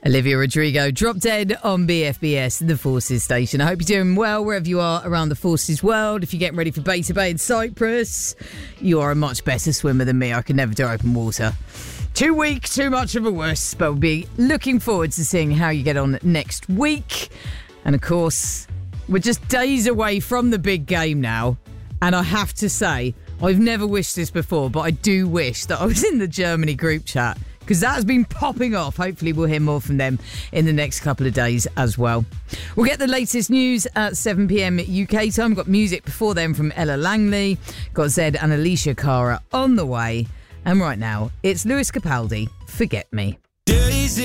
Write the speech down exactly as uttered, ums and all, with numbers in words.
Olivia Rodrigo, Drop Dead on B F B S, the Forces station. I hope you're doing well wherever you are around the Forces world. If you're getting ready for Beta Bay in Cyprus, you are a much better swimmer than me. I could never do open water. Too weak, too much of a wuss, but we'll be looking forward to seeing how you get on next week. And of course, we're just days away from the big game now. And I have to say, I've never wished this before, but I do wish that I was in the Germany group chat, because that has been popping off. Hopefully we'll hear more from them in the next couple of days as well. We'll get the latest news at seven p.m. U K time. We've got music before then from Ella Langley. Got Zed and Alicia Cara on the way. And right now, it's Lewis Capaldi, Forget Me.